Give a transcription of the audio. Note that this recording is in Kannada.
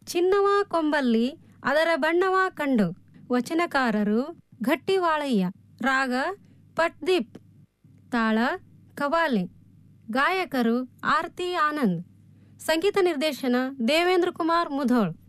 ಚಿನ್ನವ ಕೊಂಬಲ್ಲಿ ಅದರ ಬಣ್ಣವ ಕಂಡು. ವಚನಕಾರರು ಗಟ್ಟಿವಾಳಯ್ಯ. ರಾಗ ಪಟ್ದೀಪ್. ತಾಳ ಕವಾಲಿ. ಗಾಯಕರು ಆರ್ತಿ ಆನಂದ್. ಸಂಗೀತ ನಿರ್ದೇಶನ ದೇವೇಂದ್ರ ಕುಮಾರ್ ಮುಧೋಳ್.